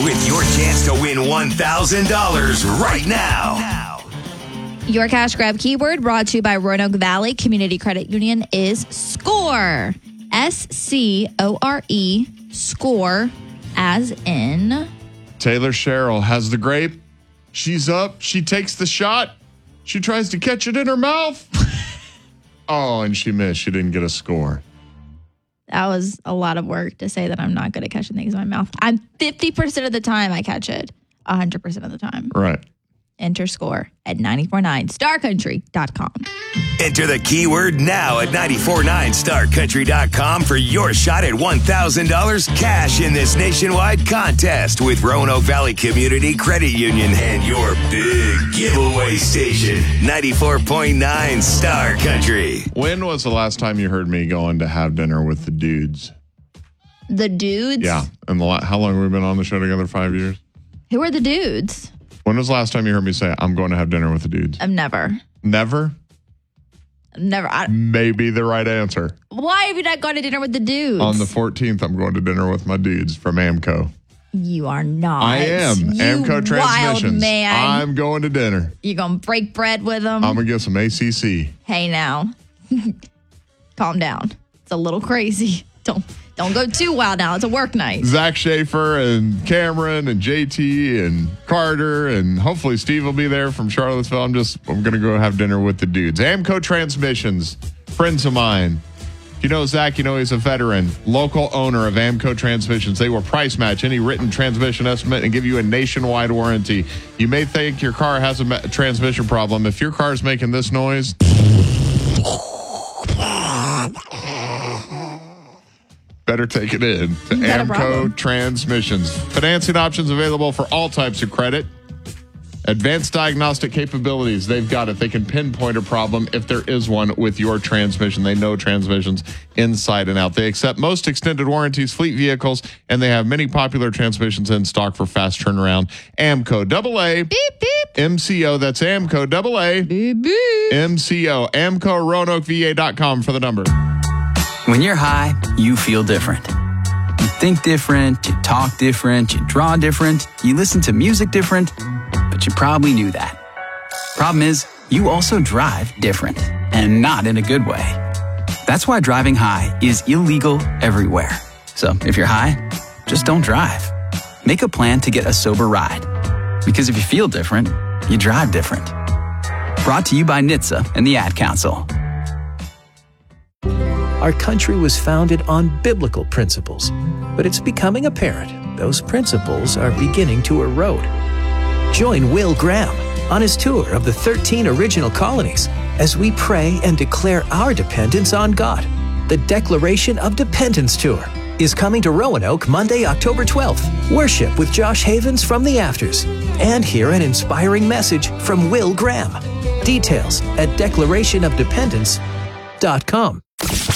with your chance to win $1,000 right now. Your cash grab keyword brought to you by Roanoke Valley Community Credit Union is SCORE. SCORE. SCORE as in... Taylor Sherrill has the grape. She's up. She takes the shot. She tries to catch it in her mouth. Oh, and she missed. She didn't get a score. That was a lot of work to say that I'm not good at catching things in my mouth. I'm 50% of the time I catch it. 100% of the time. Right. Enter SCORE at 949starcountry.com. Enter the keyword now at 949starcountry.com for your shot at $1,000 cash in this nationwide contest with Roanoke Valley Community Credit Union and your big giveaway station, 94.9 Star Country. When was the last time you heard me going to have dinner with the dudes? The dudes? Yeah. And how long have we been on the show together? 5 years? Who are the dudes? When was the last time you heard me say, I'm going to have dinner with the dudes? I've never. Never? Never. Maybe the right answer. Why have you not gone to dinner with the dudes? On the 14th, I'm going to dinner with my dudes from AMCO. You are not. I am. AMCO Transmissions. Wild man. I'm going to dinner. You going to break bread with them? I'm going to get some ACC. Hey, now. Calm down. It's a little crazy. Don't go too wild now. It's a work night. Zach Schaefer and Cameron and JT and Carter and hopefully Steve will be there from Charlottesville. I'm going to go have dinner with the dudes. AMCO Transmissions, friends of mine. You know Zach, you know he's a veteran, local owner of AMCO Transmissions. They will price match any written transmission estimate and give you a nationwide warranty. You may think your car has a transmission problem. If your car is making this noise... better take it in to AMCO Transmissions. Financing options available for all types of credit. Advanced diagnostic capabilities. They've got it. They can pinpoint a problem if there is one with your transmission. They know transmissions inside and out. They accept most extended warranties, fleet vehicles, and they have many popular transmissions in stock for fast turnaround. AMCO AA. Beep, beep. MCO. That's AMCO AA. Beep, beep. MCO. AMCO RoanokeVA.com for the number. When you're high, you feel different. You think different, you talk different, you draw different, you listen to music different, but you probably knew that. Problem is, you also drive different, and not in a good way. That's why driving high is illegal everywhere. So if you're high, just don't drive. Make a plan to get a sober ride. Because if you feel different, you drive different. Brought to you by NHTSA and the Ad Council. Our country was founded on biblical principles, but it's becoming apparent those principles are beginning to erode. Join Will Graham on his tour of the 13 original colonies as we pray and declare our dependence on God. The Declaration of Dependence Tour is coming to Roanoke Monday, October 12th. Worship with Josh Havens from the Afters and hear an inspiring message from Will Graham. Details at declarationofdependence.com.